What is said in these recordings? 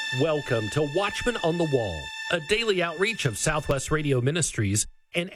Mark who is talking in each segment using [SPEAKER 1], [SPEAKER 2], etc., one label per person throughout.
[SPEAKER 1] Welcome to Watchmen on the Wall, a daily outreach of Southwest Radio Ministries and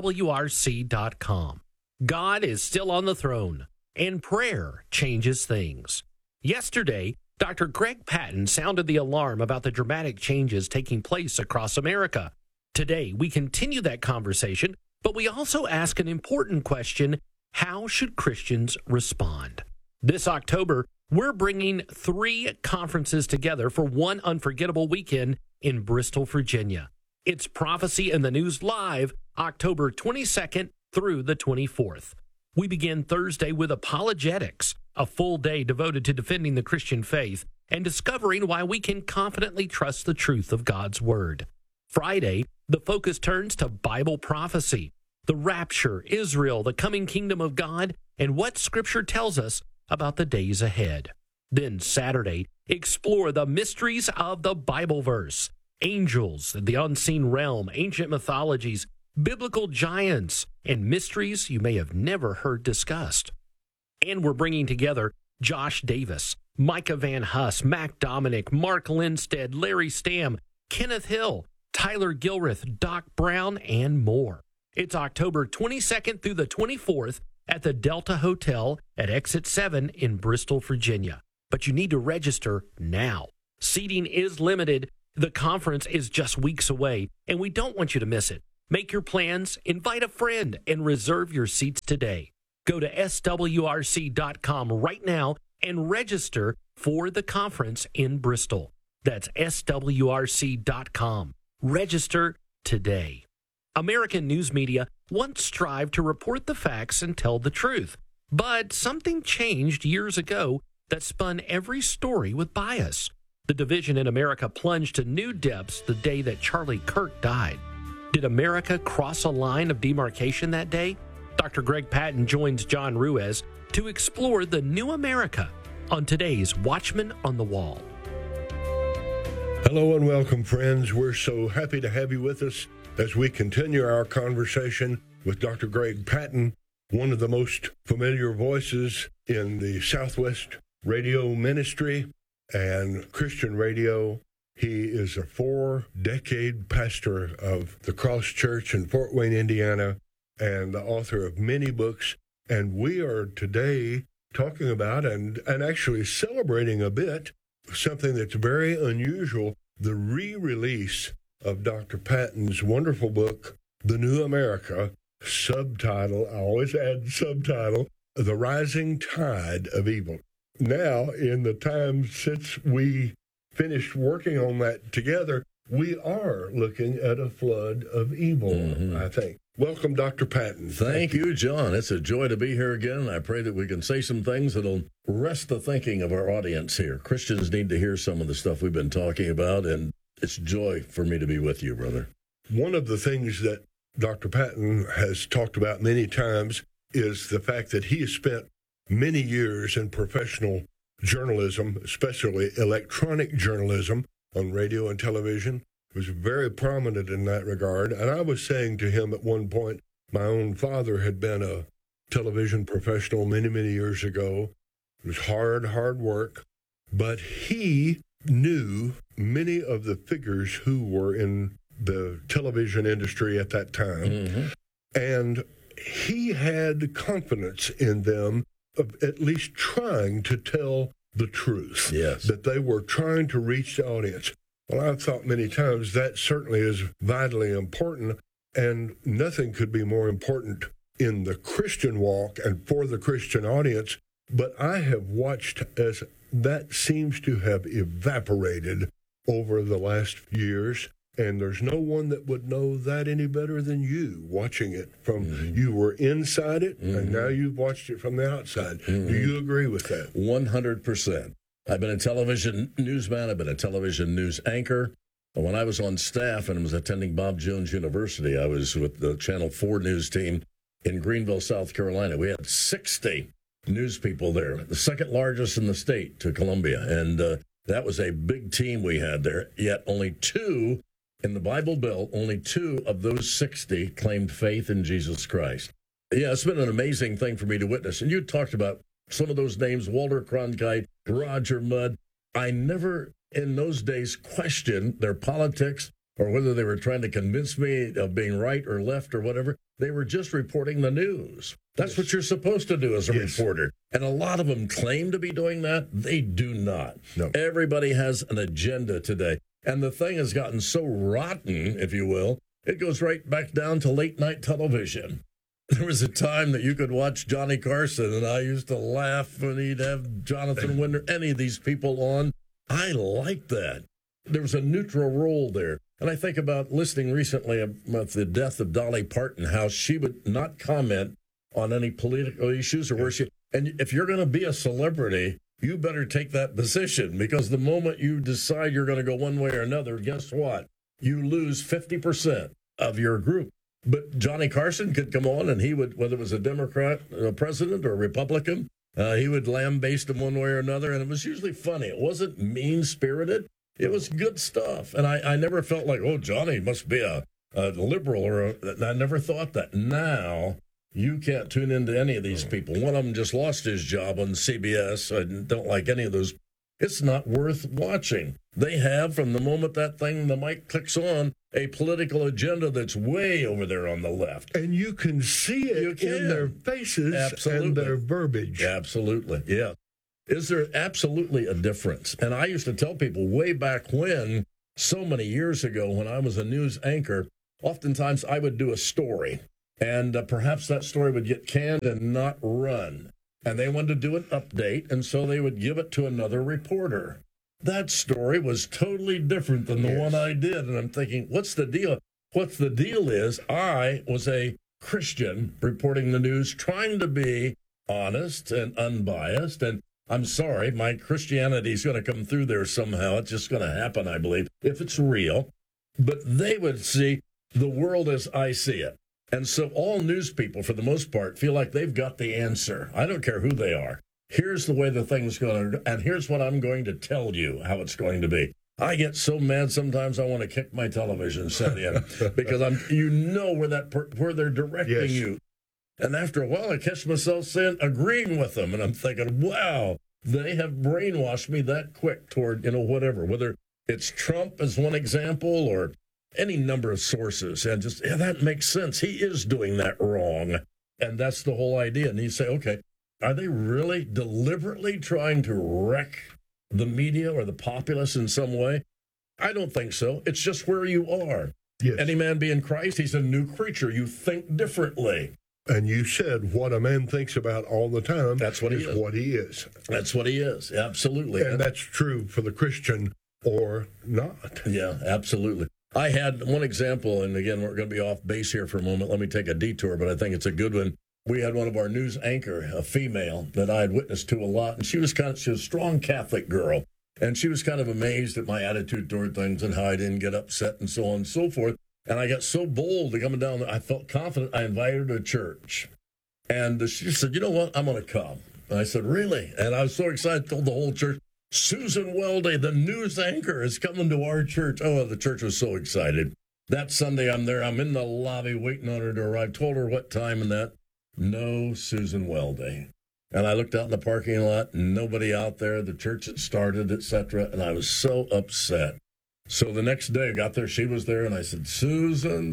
[SPEAKER 1] SWRC.com. God is still on the throne, and prayer changes things. Yesterday, Dr. Greg Patton sounded the alarm about the dramatic changes taking place across America. Today, we continue that conversation, but we also ask an important question: how should Christians respond? This October, we're bringing 3 conferences together for one unforgettable weekend in Bristol, Virginia. It's Prophecy in the News Live, October 22nd through the 24th. We begin Thursday with Apologetics, a full day devoted to defending the Christian faith and discovering why we can confidently trust the truth of God's Word. Friday, the focus turns to Bible prophecy, the rapture, Israel, the coming kingdom of God, and what Scripture tells us about the days ahead. Then Saturday, explore the mysteries of the Bible verse, angels, the unseen realm, ancient mythologies, biblical giants, and mysteries you may have never heard discussed. And we're bringing together Josh Davis, Micah Van Huss, Mac Dominic, Mark Lindstead, Larry Stamm, Kenneth Hill, Tyler Gilreath, Doc Brown, and more. It's October 22nd through the 24th at the Delta Hotel at Exit 7 in Bristol, Virginia. But you need to register now. Seating is limited. The conference is just weeks away, and we don't want you to miss it. Make your plans, invite a friend, and reserve your seats today. Go to swrc.com right now and register for the conference in Bristol. That's swrc.com. Register today. American news media once strived to report the facts and tell the truth, but something changed years ago that spun every story with bias. The division in America plunged to new depths the day that Charlie Kirk died. Did America cross a line of demarcation that day? Dr. Greg Patton joins John Ruiz to explore the new America on today's Watchmen on the Wall.
[SPEAKER 2] Hello and welcome, friends. We're so happy to have you with us as we continue our conversation with Dr. Greg Patton, one of the most familiar voices in the Southwest radio ministry and Christian radio. He is a 4-decade pastor of the Cross Church in Fort Wayne, Indiana, and the author of many books. And we are today talking about and actually celebrating a bit something that's very unusual, the re-release of Dr. Patton's wonderful book, The New America, subtitle, I always add subtitle, The Rising Tide of Evil. Now, in the time since we finished working on that together, we are looking at a flood of evil, I think. Welcome, Dr. Patton.
[SPEAKER 3] Thank you, John. It's a joy to be here again. I pray that we can say some things that'll rest the thinking of our audience here. Christians need to hear some of the stuff we've been talking about, and it's joy for me to be with you, brother.
[SPEAKER 2] One of the things that Dr. Patton has talked about many times is the fact that he has spent many years in professional journalism, especially electronic journalism on radio and television. He was very prominent in that regard. And I was saying to him at one point, my own father had been a television professional many, many years ago. It was hard work. But he knew many of the figures who were in the television industry at that time. And he had confidence in them of at least trying to tell the truth.
[SPEAKER 3] Yes.
[SPEAKER 2] That they were trying to reach the audience. Well, I've thought many times that certainly is vitally important, and nothing could be more important in the Christian walk and for the Christian audience. But I have watched as that seems to have evaporated over the last years, and there's no one that would know that any better than you watching it from, you were inside it, and now you've watched it from the outside. Do you agree with that?
[SPEAKER 3] 100%. I've been a television newsman. I've been a television news anchor. When I was on staff and was attending Bob Jones University, I was with the Channel 4 news team in Greenville, South Carolina. We had 60 news people there, the second largest in the state to Columbia. And that was a big team we had there. Yet only 2 in the Bible Belt, only 2 of those 60 claimed faith in Jesus Christ. Yeah, it's been an amazing thing for me to witness. And you talked about some of those names, Walter Cronkite, Roger Mudd. I never in those days questioned their politics or whether they were trying to convince me of being right or left or whatever. They were just reporting the news. That's what you're supposed to do as a reporter. And a lot of them claim to be doing that. They do not.
[SPEAKER 2] No.
[SPEAKER 3] Everybody has an agenda today. And the thing has gotten so rotten, if you will, it goes right back down to late night television. There was a time that you could watch Johnny Carson, and I used to laugh when he'd have Jonathan Winder, any of these people on. I liked that. There was a neutral role there. And I think about listening recently about the death of Dolly Parton, how she would not comment on any political issues or where she. And if you're going to be a celebrity, you better take that position, because the moment you decide you're going to go one way or another, guess what? You lose 50% of your group. But Johnny Carson could come on and he would, whether it was a Democrat president or a Republican, he would lambaste them one way or another. And it was usually funny. It wasn't mean-spirited. It was good stuff. And I never felt like, oh, Johnny must be a liberal. I never thought that. Now, you can't tune into any of these people. One of them just lost his job on CBS. I don't like any of those. It's not worth watching. They have, from the moment that thing, the mic clicks on, a political agenda that's way over there on the left.
[SPEAKER 2] And you can see it in their faces and their verbiage.
[SPEAKER 3] Absolutely, yeah. Is there absolutely a difference? And I used to tell people way back when, so many years ago, when I was a news anchor, oftentimes I would do a story, and perhaps that story would get canned and not run. And they wanted to do an update, and so they would give it to another reporter. That story was totally different than the one I did. And I'm thinking, what's the deal? What the deal is, I was a Christian reporting the news, trying to be honest and unbiased. And I'm sorry, my Christianity is going to come through there somehow. It's just going to happen, I believe, if it's real. But they would see the world as I see it. And so all news people, for the most part, feel like they've got the answer. I don't care who they are. Here's the way the thing's going to, and here's what I'm going to tell you how it's going to be. I get so mad sometimes I want to kick my television set in because where they're directing you. And after a while, I catch myself agreeing with them, and I'm thinking, wow, they have brainwashed me that quick toward, whatever, whether it's Trump as one example or any number of sources, and just, that makes sense. He is doing that wrong. And that's the whole idea. And you say, okay, are they really deliberately trying to wreck the media or the populace in some way? I don't think so. It's just where you are.
[SPEAKER 2] Yes.
[SPEAKER 3] Any man be in Christ, he's a new creature. You think differently.
[SPEAKER 2] And you said what a man thinks about all the time.
[SPEAKER 3] That's what he is.
[SPEAKER 2] What he is.
[SPEAKER 3] That's what he is. Absolutely.
[SPEAKER 2] And that's true for the Christian or not.
[SPEAKER 3] Yeah, absolutely. I had one example, and again, we're going to be off base here for a moment. Let me take a detour, but I think it's a good one. We had one of our news anchor, a female that I had witnessed to a lot, and she was a strong Catholic girl, and she was kind of amazed at my attitude toward things and how I didn't get upset and so on and so forth. And I got so bold coming down there, I felt confident. I invited her to church, and she said, "You know what? I'm going to come." And I said, "Really?" And I was so excited, told the whole church, Susan Weldy, the news anchor, is coming to our church. Oh, the church was so excited. That Sunday I'm there. I'm in the lobby waiting on her to arrive. Told her what time and that. No Susan Weldy. And I looked out in the parking lot, nobody out there. The church had started, etc. And I was so upset. So the next day I got there. She was there. And I said, Susan.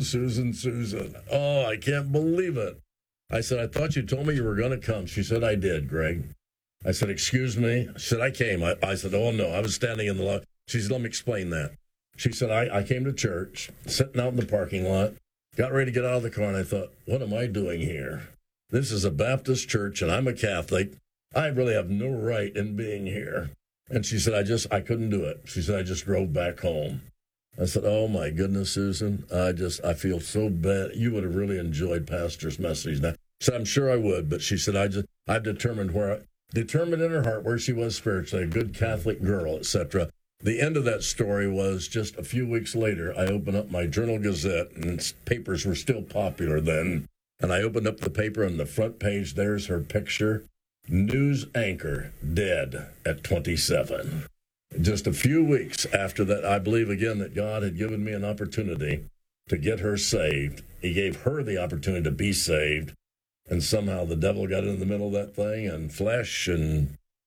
[SPEAKER 3] Oh, I can't believe it. I said, I thought you told me you were going to come. She said, I did, Greg. I said, excuse me? She said, I came. I said, oh, no, I was standing in the lot. She said, let me explain that. She said, I came to church, sitting out in the parking lot, got ready to get out of the car, and I thought, what am I doing here? This is a Baptist church, and I'm a Catholic. I really have no right in being here. And she said, I couldn't do it. She said, I just drove back home. I said, oh, my goodness, Susan, I feel so bad. You would have really enjoyed Pastor's message. Now, she said, I'm sure I would, but she said, I've determined in her heart where she was spiritually, a good Catholic girl, etc. The end of that story was just a few weeks later, I opened up my Journal-Gazette, and papers were still popular then. And I opened up the paper, and the front page, there's her picture. News anchor dead at 27. Just a few weeks after that, I believe again that God had given me an opportunity to get her saved. He gave her the opportunity to be saved. And somehow the devil got in the middle of that thing, and flesh and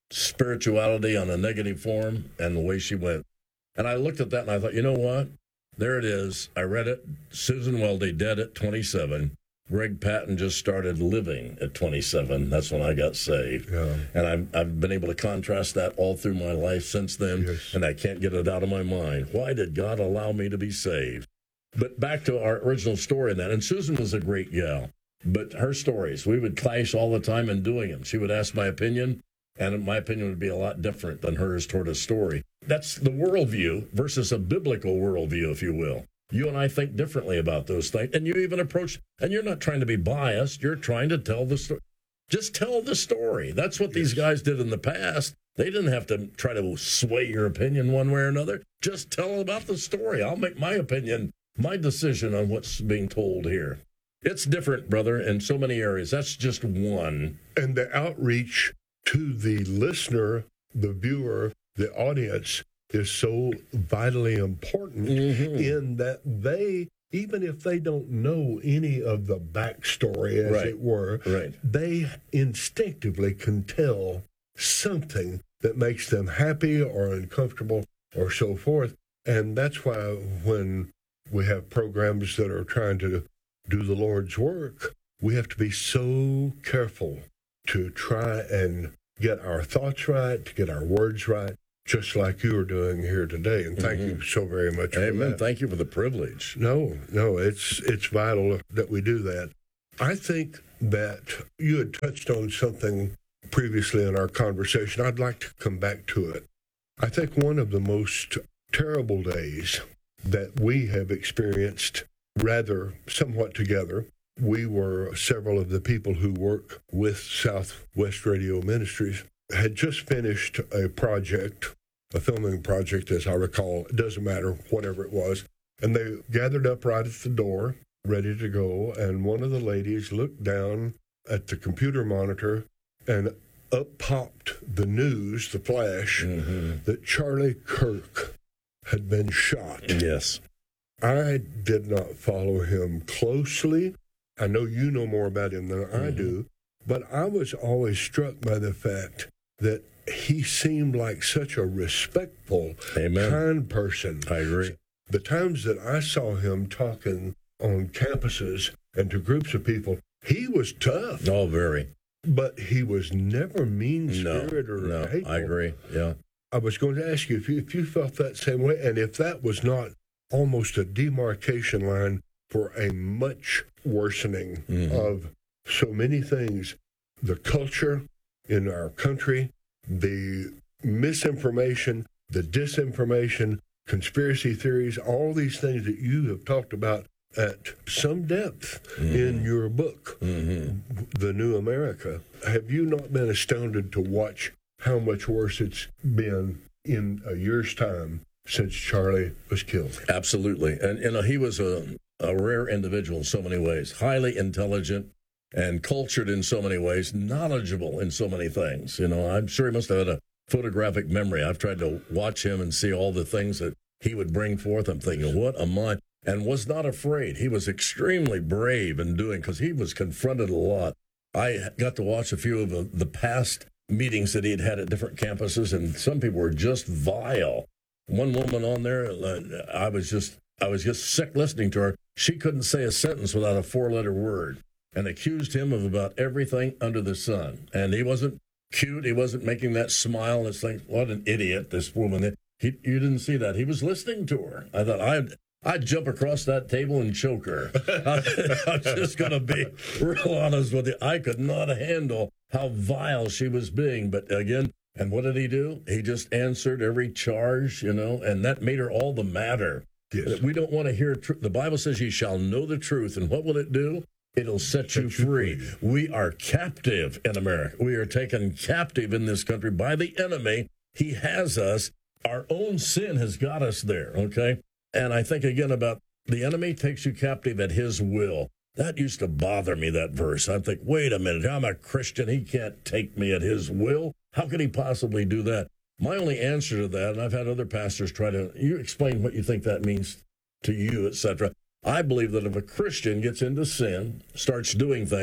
[SPEAKER 3] spirituality on a negative form and the way she went. And I looked at that and I thought, you know what? There it is. I read it. Susan Weldy dead at 27. Greg Patton just started living at 27. That's when I got saved.
[SPEAKER 2] Yeah.
[SPEAKER 3] And I've been able to contrast that all through my life since then,
[SPEAKER 2] Yes.
[SPEAKER 3] and I can't get it out of my mind. Why did God allow me to be saved? But back to our original story in that, and Susan was a great gal, but her stories, we would clash all the time in doing them. She would ask my opinion, and my opinion would be a lot different than hers toward a story. That's the worldview versus a biblical worldview, if you will. You and I think differently about those things, and you even approach, and you're not trying to be biased, you're trying to tell the story. Just tell the story. That's what these guys did in the past. They didn't have to try to sway your opinion one way or another. Just tell about the story. I'll make my opinion, my decision on what's being told here. It's different, brother, in so many areas. That's just one.
[SPEAKER 2] And the outreach to the listener, the viewer, the audience is so vitally important in that they, even if they don't know any of the backstory, as it were, they instinctively can tell something that makes them happy or uncomfortable or so forth. And that's why when we have programs that are trying to do the Lord's work, we have to be so careful to try and get our thoughts right, to get our words right, just like you are doing here today. And thank you so very much for that.
[SPEAKER 3] Thank you for the privilege.
[SPEAKER 2] No, it's vital that we do that. I think that you had touched on something previously in our conversation. I'd like to come back to it. I think one of the most terrible days that we have experienced, rather somewhat together, we were several of the people who work with Southwest Radio Ministries, had just finished a project, a filming project, as I recall. It doesn't matter, whatever it was. And they gathered up right at the door, ready to go. And one of the ladies looked down at the computer monitor, and up popped the news, the flash, that Charlie Kirk had been shot.
[SPEAKER 3] Yes.
[SPEAKER 2] I did not follow him closely. I know you know more about him than I do, but I was always struck by the fact that he seemed like such a respectful, kind person.
[SPEAKER 3] I agree.
[SPEAKER 2] The times that I saw him talking on campuses and to groups of people, he was tough.
[SPEAKER 3] Oh, very.
[SPEAKER 2] But he was never mean-spirited or hateful.
[SPEAKER 3] I agree, yeah.
[SPEAKER 2] I was going to ask you if you felt that same way, and if that was not almost a demarcation line for a much worsening of so many things, the culture in our country, the misinformation, the disinformation, conspiracy theories, all these things that you have talked about at some depth in your book, The New America. Have you not been astounded to watch how much worse it's been in a year's time since Charlie was killed?
[SPEAKER 3] Absolutely. And he was a rare individual in so many ways, highly intelligent and cultured in so many ways, knowledgeable in so many things. You know, I'm sure he must have had a photographic memory. I've tried to watch him and see all the things that he would bring forth. I'm thinking, what a mind. And was not afraid. He was extremely brave in doing, because he was confronted a lot. I got to watch a few of the past meetings that he had at different campuses, and some people were just vile. One woman on there, I was just sick listening to her. She couldn't say a sentence without a 4-letter word, and accused him of about everything under the sun. And he wasn't cute. He wasn't making that smile. It's like, what an idiot, this woman. You didn't see that. He was listening to her. I thought, I'd jump across that table and choke her. I'm just going to be real honest with you. I could not handle how vile she was being. But again, and what did he do? He just answered every charge, and that made her all the madder.
[SPEAKER 2] Yes.
[SPEAKER 3] We don't want to hear truth. The Bible says you shall know the truth. And what will it do? It'll set you free. We are captive in America. We are taken captive in this country by the enemy. He has us. Our own sin has got us there, okay? And I think, again, about the enemy takes you captive at his will. That used to bother me, that verse. I think, wait a minute, I'm a Christian. He can't take me at his will. How could he possibly do that? My only answer to that, and I've had other pastors you explain what you think that means to you, etc. I believe that if a Christian gets into sin, starts doing things,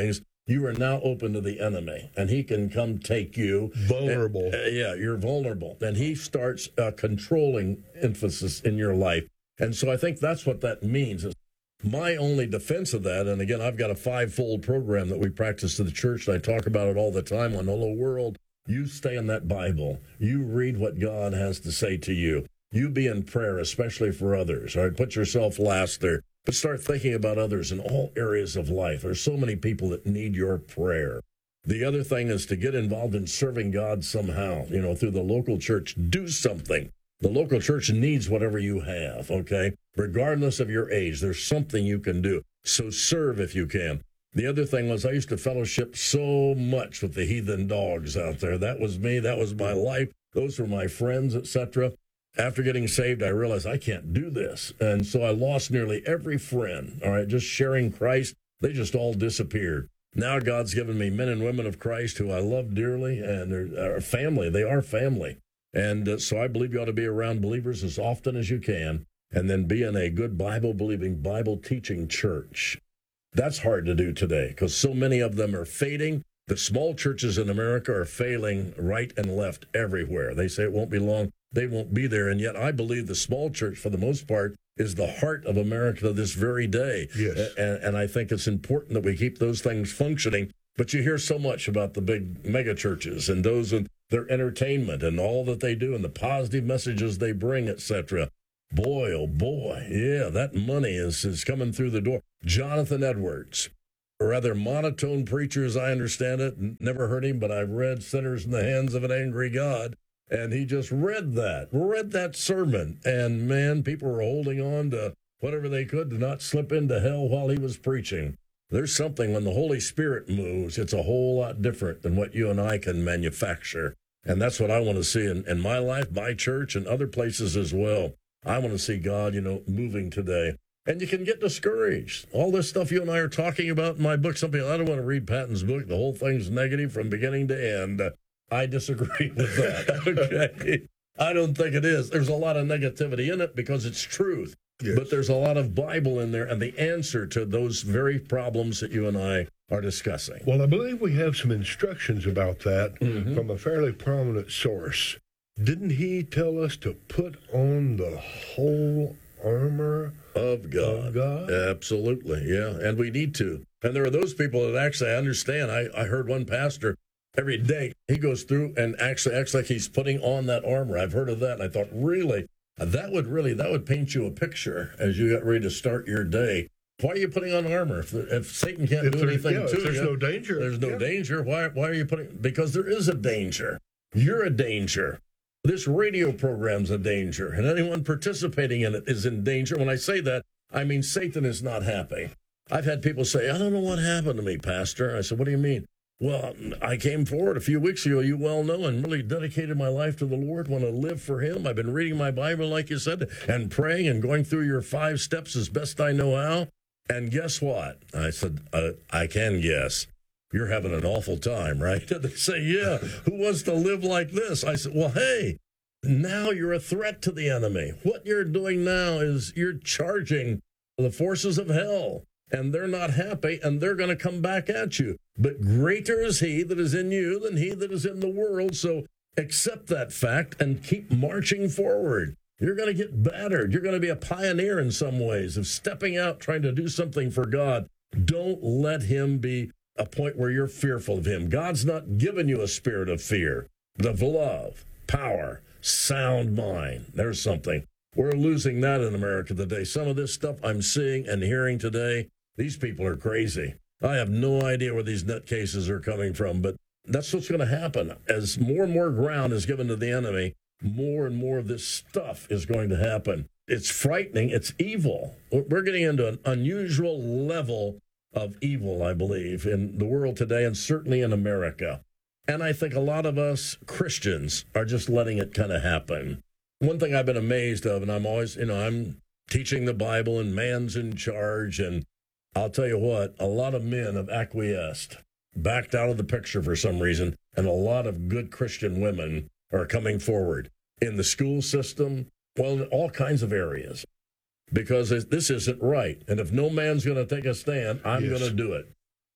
[SPEAKER 3] you are now open to the enemy, and he can come take you.
[SPEAKER 2] Vulnerable.
[SPEAKER 3] Yeah, you're vulnerable. And he starts controlling emphasis in your life. And so I think that's what that means. My only defense of that, and again, I've got a 5-fold program that we practice in the church, and I talk about it all the time on Hello World. You stay in that Bible. You read what God has to say to you. You be in prayer, especially for others. All right, put yourself last there. But start thinking about others in all areas of life. There's so many people that need your prayer. The other thing is to get involved in serving God somehow, through the local church. Do something. The local church needs whatever you have, okay? Regardless of your age, there's something you can do. So serve if you can. The other thing was I used to fellowship so much with the heathen dogs out there. That was me. That was my life. Those were my friends, etc. After getting saved, I realized I can't do this. And so I lost nearly every friend, all right, just sharing Christ. They just all disappeared. Now God's given me men and women of Christ who I love dearly, and they're family. They are family. And so I believe you ought to be around believers as often as you can, and then be in a good Bible-believing, Bible-teaching church. That's hard to do today because so many of them are fading. The small churches in America are failing right and left everywhere. They say it won't be long. They won't be there. And yet I believe the small church, for the most part, is the heart of America this very day.
[SPEAKER 2] Yes.
[SPEAKER 3] And I think it's important that we keep those things functioning. But you hear so much about the big mega churches and those and their entertainment and all that they do and the positive messages they bring, etc. Boy, oh boy, yeah, that money is coming through the door. Jonathan Edwards, a rather monotone preacher as I understand it. Never heard him, but I've read Sinners in the Hands of an Angry God. And he just read that sermon. And man, people were holding on to whatever they could to not slip into hell while he was preaching. There's something when the Holy Spirit moves, it's a whole lot different than what you and I can manufacture. And that's what I want to see in my life, my church, and other places as well. I want to see God, moving today. And you can get discouraged. All this stuff you and I are talking about in my book, some people, I don't want to read Patton's book. The whole thing's negative from beginning to end. I disagree with that. Okay. I don't think it is. There's a lot of negativity in it because it's truth.
[SPEAKER 2] Yes.
[SPEAKER 3] But there's a lot of Bible in there and the answer to those very problems that you and I are discussing.
[SPEAKER 2] Well, I believe we have some instructions about that from a fairly prominent source. Didn't he tell us to put on the whole armor
[SPEAKER 3] of God? Absolutely, yeah. And we need to. And there are those people that actually understand. I heard one pastor every day, he goes through and actually acts like he's putting on that armor. I've heard of that, and I thought, really? That would paint you a picture as you get ready to start your day. Why are you putting on armor? If Satan can't do anything to you,
[SPEAKER 2] there's no danger.
[SPEAKER 3] There's no danger. Why are you putting? Because there is a danger. You're a danger. This radio program's a danger, and anyone participating in it is in danger. When I say that, I mean Satan is not happy. I've had people say, I don't know what happened to me, Pastor. I said, what do you mean? Well, I came forward a few weeks ago, you well know, and really dedicated my life to the Lord, want to live for him. I've been reading my Bible, like you said, and praying and going through your 5 steps as best I know how. And guess what? I said, I can guess. You're having an awful time, right? They say, yeah, who wants to live like this? I said, well, hey, now you're a threat to the enemy. What you're doing now is you're charging the forces of hell. And they're not happy, and they're going to come back at you. But greater is he that is in you than he that is in the world. So accept that fact and keep marching forward. You're going to get battered. You're going to be a pioneer in some ways of stepping out, trying to do something for God. Don't let him be a point where you're fearful of him. God's not given you a spirit of fear, but of love, power, sound mind. There's something. We're losing that in America today. Some of this stuff I'm seeing and hearing today, these people are crazy. I have no idea where these nutcases are coming from, but that's what's going to happen. As more and more ground is given to the enemy, more and more of this stuff is going to happen. It's frightening. It's evil. We're getting into an unusual level of evil, I believe, in the world today and certainly in America. And I think a lot of us Christians are just letting it kind of happen. One thing I've been amazed of, and I'm always, I'm teaching the Bible and man's in charge, and I'll tell you what, a lot of men have acquiesced, backed out of the picture for some reason, and a lot of good Christian women are coming forward in the school system, well, in all kinds of areas, because this isn't right. And if no man's going to take a stand, I'm going to do it.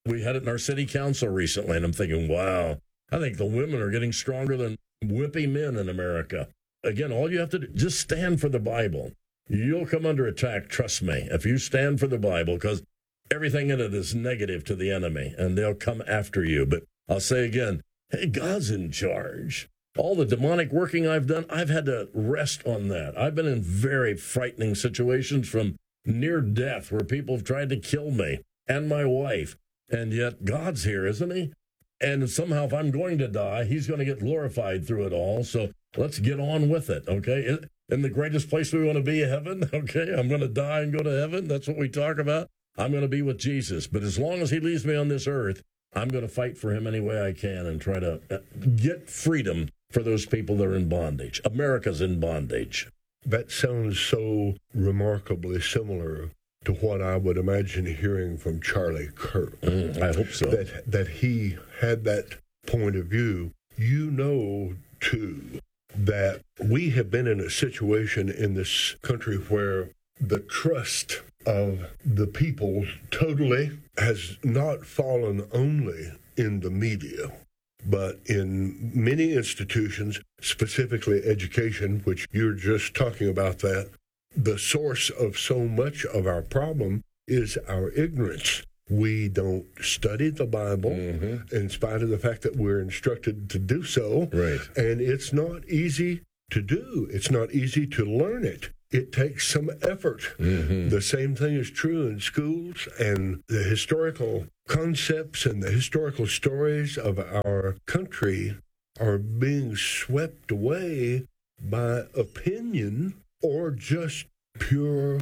[SPEAKER 3] We had it in our city council recently, and I'm thinking, wow, I think the women are getting stronger than whippy men in America. Again, all you have to do, just stand for the Bible. You'll come under attack, trust me, if you stand for the Bible, because everything in it is negative to the enemy, and they'll come after you. But I'll say again, hey, God's in charge. All the demonic working I've done, I've had to rest on that. I've been in very frightening situations from near death where people have tried to kill me and my wife. And yet God's here, isn't he? And somehow if I'm going to die, he's going to get glorified through it all. So let's get on with it, okay? In the greatest place we want to be, heaven, okay? I'm going to die and go to heaven. That's what we talk about. I'm going to be with Jesus. But as long as he leaves me on this earth, I'm going to fight for him any way I can and try to get freedom for those people that are in bondage. America's in bondage.
[SPEAKER 2] That sounds so remarkably similar to what I would imagine hearing from Charlie Kirk.
[SPEAKER 3] I hope so.
[SPEAKER 2] That he had that point of view. You know, too, that we have been in a situation in this country where the trust of the people totally has not fallen only in the media, but in many institutions, specifically education, which you're just talking about that. The source of so much of our problem is our ignorance. We don't study the Bible, in spite of the fact that we're instructed to do so.
[SPEAKER 3] Right.
[SPEAKER 2] And it's not easy to do. It's not easy to learn it. It takes some effort. The same thing is true in schools, and the historical concepts and the historical stories of our country are being swept away by opinion or just pure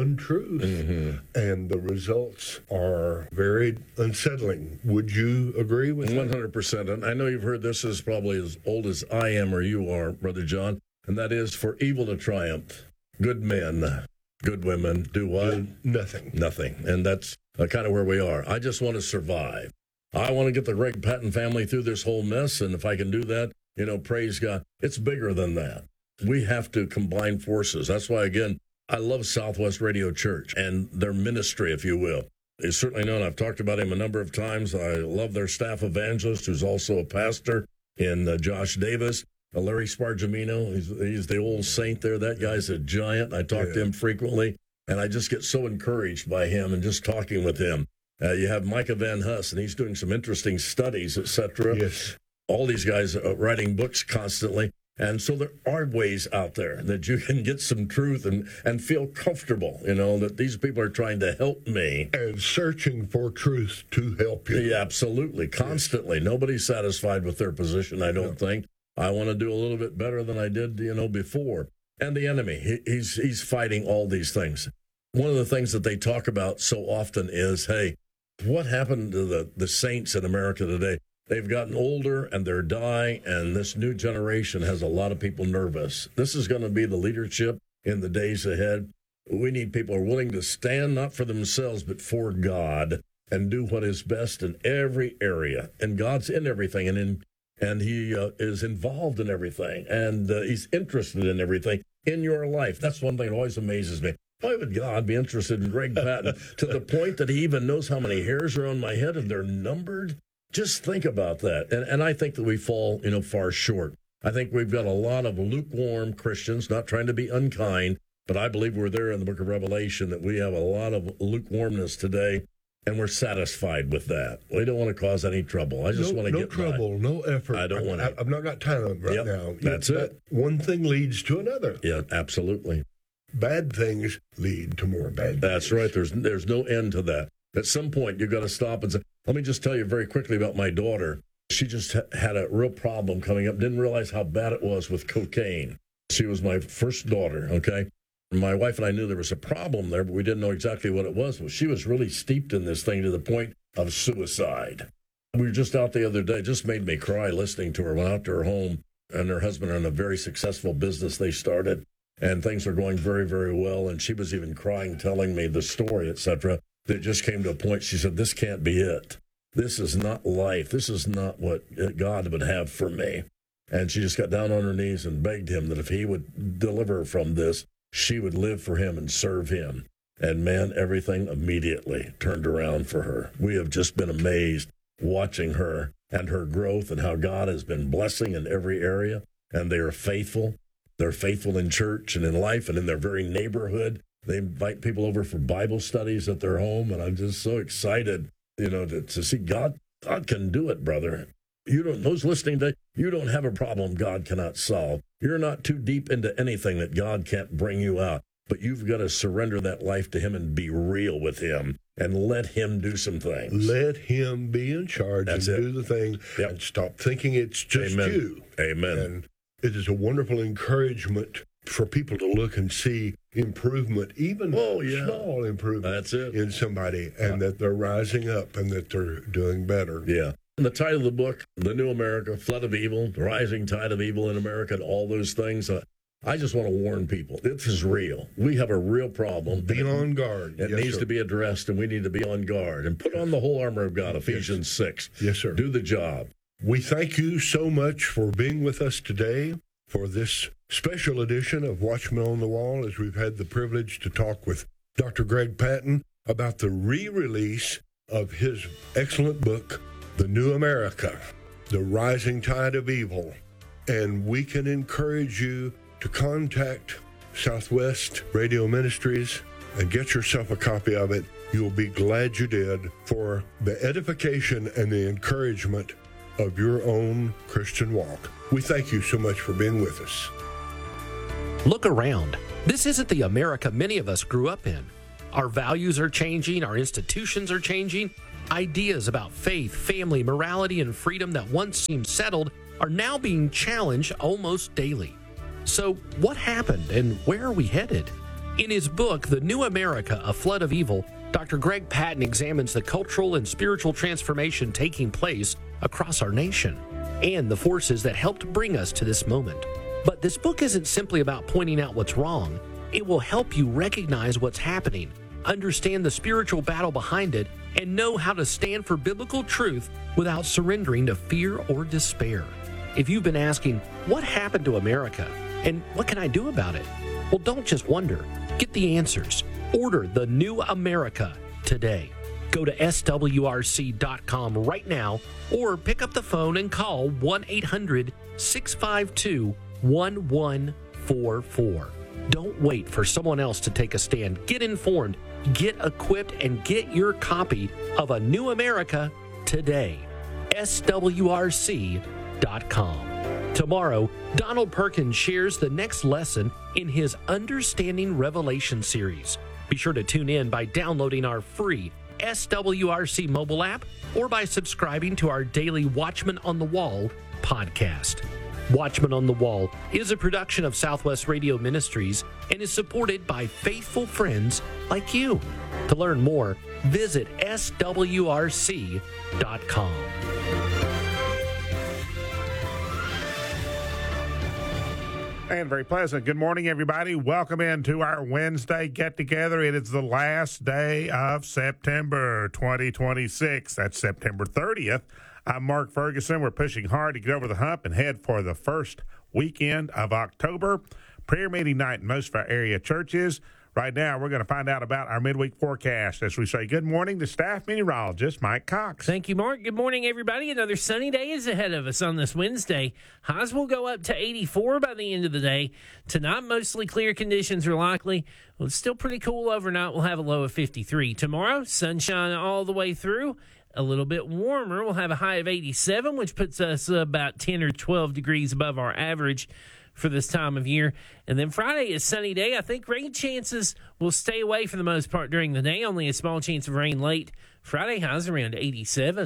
[SPEAKER 2] untruth. And the results are very unsettling. Would you agree with that?
[SPEAKER 3] 100%. And I know you've heard this is probably as old as I am or you are, Brother John, and that is for evil to triumph. Good men, good women do what?
[SPEAKER 2] Nothing.
[SPEAKER 3] Nothing. And that's kind of where we are. I just want to survive. I want to get the Greg Patton family through this whole mess. And if I can do that, praise God. It's bigger than that. We have to combine forces. That's why, again, I love Southwest Radio Church and their ministry, if you will. He's certainly known. I've talked about him a number of times. I love their staff evangelist, who's also a pastor, in Josh Davis. Larry Spargimino, he's the old saint there. That guy's a giant. I talk to him frequently, and I just get so encouraged by him and just talking with him. You have Micah Van Huss, and he's doing some interesting studies, etc.
[SPEAKER 2] Yes.
[SPEAKER 3] All these guys are writing books constantly. And so there are ways out there that you can get some truth and feel comfortable, that these people are trying to help me.
[SPEAKER 2] And searching for truth to help you.
[SPEAKER 3] Yeah, absolutely. Constantly. Nobody's satisfied with their position, I don't think. I want to do a little bit better than I did, before. And the enemy, he's fighting all these things. One of the things that they talk about so often is, hey, what happened to the saints in America today? They've gotten older and they're dying, and this new generation has a lot of people nervous. This is going to be the leadership in the days ahead. We need people who are willing to stand not for themselves, but for God, and do what is best in every area. And God's in everything, and he is involved in everything, and he's interested in everything in your life. That's one thing that always amazes me. Why would God be interested in Greg Patton to the point that he even knows how many hairs are on my head and they're numbered? Just think about that. And I think that we fall, far short. I think we've got a lot of lukewarm Christians, not trying to be unkind, but I believe we're there in the book of Revelation, that we have a lot of lukewarmness today. And we're satisfied with that. We don't want to cause any trouble. I just want to get
[SPEAKER 2] trouble, no effort.
[SPEAKER 3] I don't want to.
[SPEAKER 2] I've not got time right now.
[SPEAKER 3] That's it.
[SPEAKER 2] One thing leads to another.
[SPEAKER 3] Yeah, absolutely.
[SPEAKER 2] Bad things lead to more bad things.
[SPEAKER 3] That's right. There's no end to that. At some point, you've got to stop and say, let me just tell you very quickly about my daughter. She just had a real problem coming up. Didn't realize how bad it was with cocaine. She was my first daughter, okay? My wife and I knew there was a problem there, but we didn't know exactly what it was. Well, she was really steeped in this thing to the point of suicide. We were just out the other day. Just made me cry listening to her. Went out to her home, and her husband are in a very successful business they started, and things are going very, very well. And she was even crying, telling me the story, etc. That just came to a point. She said, this can't be it. This is not life. This is not what God would have for me. And she just got down on her knees and begged him that if he would deliver her from this, she would live for him and serve him. And man, everything immediately turned around for her. We have just been amazed watching her and her growth and how God has been blessing in every area. And they are faithful. They're faithful in church and in life and in their very neighborhood. They invite people over for Bible studies at their home. And I'm just so excited, to see God can do it, brother. Those listening to you don't have a problem God cannot solve. You're not too deep into anything that God can't bring you out. But you've got to surrender that life to him and be real with him and let him do some things.
[SPEAKER 2] Let him be in charge and do the thing and stop thinking it's just you.
[SPEAKER 3] Amen.
[SPEAKER 2] And it is a wonderful encouragement for people to look and see improvement, even small improvement in somebody, and that they're rising up and that they're doing better.
[SPEAKER 3] Yeah. And the title of the book, The New America, Flood of Evil, The Rising Tide of Evil in America, and all those things. I just want to warn people, this is real. We have a real problem.
[SPEAKER 2] Be on guard.
[SPEAKER 3] It needs to be addressed, and we need to be on guard. And put on the whole armor of God, Ephesians 6.
[SPEAKER 2] Yes, sir.
[SPEAKER 3] Do the job.
[SPEAKER 2] We thank you so much for being with us today for this special edition of Watchmen on the Wall, as we've had the privilege to talk with Dr. Greg Patton about the re-release of his excellent book, The New America, The Rising Tide of Evil. And we can encourage you to contact Southwest Radio Ministries and get yourself a copy of it. You'll be glad you did, for the edification and the encouragement of your own Christian walk. We thank you so much for being with us.
[SPEAKER 1] Look around. This isn't the America many of us grew up in. Our values are changing, our institutions are changing. Ideas about faith, family, morality, and freedom that once seemed settled are now being challenged almost daily. So what happened and where are we headed? In his book, The New America, A Flood of Evil, Dr. Greg Patton examines the cultural and spiritual transformation taking place across our nation and the forces that helped bring us to this moment. But this book isn't simply about pointing out what's wrong. It will help you recognize what's happening, understand the spiritual battle behind it, and know how to stand for biblical truth without surrendering to fear or despair. If you've been asking, what happened to America and what can I do about it? Well, don't just wonder. Get the answers. Order The New America today. Go to swrc.com right now or pick up the phone and call 1-800-652-1144. Don't wait for someone else to take a stand. Get informed, get equipped, and get your copy of A New America today. swrc.com. Tomorrow, Donald Perkins shares the next lesson in his Understanding Revelation series. Be sure to tune in by downloading our free SWRC mobile app or by subscribing to our daily Watchmen on the Wall podcast. Watchmen on the Wall is a production of Southwest Radio Ministries and is supported by faithful friends like you. To learn more, visit swrc.com.
[SPEAKER 4] And very pleasant. Good morning, everybody. Welcome into our Wednesday get-together. It is the last day of September 2026. That's September 30th. I'm Mark Ferguson. We're pushing hard to get over the hump and head for the first weekend of October. Prayer meeting night in most of our area churches. Right now, we're going to find out about our midweek forecast as we say good morning to staff meteorologist Mike Cox.
[SPEAKER 5] Thank you, Mark. Good morning, everybody. Another sunny day is ahead of us on this Wednesday. Highs will go up to 84 by the end of the day. Tonight, mostly clear conditions are likely. Well, it's still pretty cool overnight. We'll have a low of 53. Tomorrow, sunshine all the way through. A little bit warmer. We'll have a high of 87, which puts us about 10 or 12 degrees above our average for this time of year. And then Friday is sunny day. I think rain chances will stay away for the most part during the day. Only a small chance of rain late. Friday highs around 87.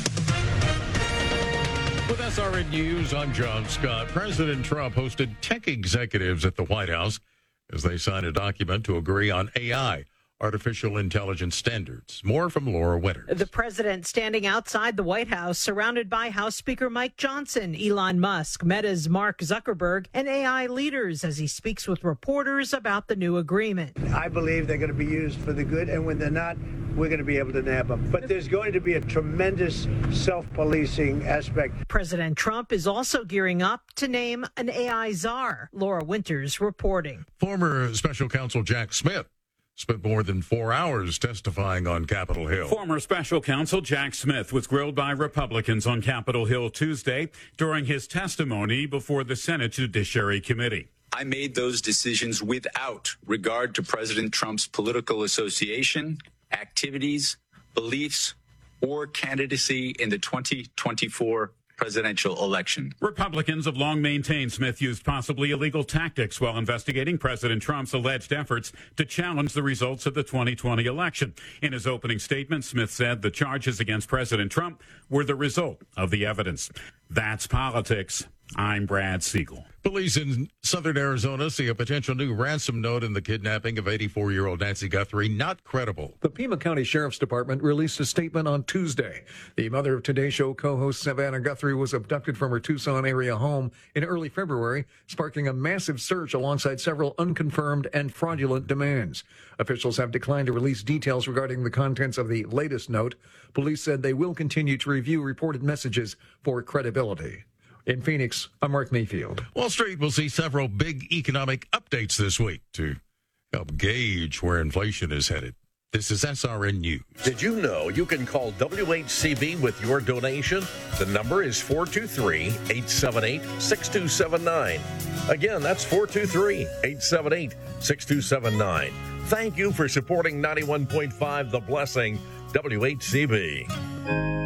[SPEAKER 6] With SRN News, I'm John Scott. President Trump hosted tech executives at the White House as they signed a document to agree on AI, artificial intelligence standards. More from Laura Winters.
[SPEAKER 7] The president standing outside the White House, surrounded by House Speaker Mike Johnson, Elon Musk, Meta's Mark Zuckerberg, and AI leaders as he speaks with reporters about the new agreement.
[SPEAKER 8] I believe they're going to be used for the good, and when they're not, we're going to be able to nab them. But there's going to be a tremendous self-policing aspect.
[SPEAKER 7] President Trump is also gearing up to name an AI czar. Laura Winters reporting.
[SPEAKER 6] Former special counsel Jack Smith spent more than 4 hours testifying on Capitol Hill.
[SPEAKER 9] Former special counsel Jack Smith was grilled by Republicans on Capitol Hill Tuesday during his testimony before the Senate Judiciary Committee.
[SPEAKER 10] I made those decisions without regard to President Trump's political association, activities, beliefs, or candidacy in the 2024 presidential election.
[SPEAKER 9] Republicans have long maintained Smith used possibly illegal tactics while investigating President Trump's alleged efforts to challenge the results of the 2020 election. In his opening statement, Smith said the charges against President Trump were the result of the evidence. That's politics. I'm Brad Siegel.
[SPEAKER 6] Police in southern Arizona see a potential new ransom note in the kidnapping of 84-year-old Nancy Guthrie not credible.
[SPEAKER 11] The Pima County Sheriff's Department released a statement on Tuesday. The mother of Today Show co-host Savannah Guthrie was abducted from her Tucson area home in early February, sparking a massive search alongside several unconfirmed and fraudulent demands. Officials have declined to release details regarding the contents of the latest note. Police said they will continue to review reported messages for credibility. In Phoenix, I'm Mark Mayfield.
[SPEAKER 6] Wall Street will see several big economic updates this week to help gauge where inflation is headed. This is SRN News.
[SPEAKER 3] Did you know you can call WHCB with your donation? The number is 423-878-6279. Again, that's 423-878-6279. Thank you for supporting 91.5 The Blessing, WHCB.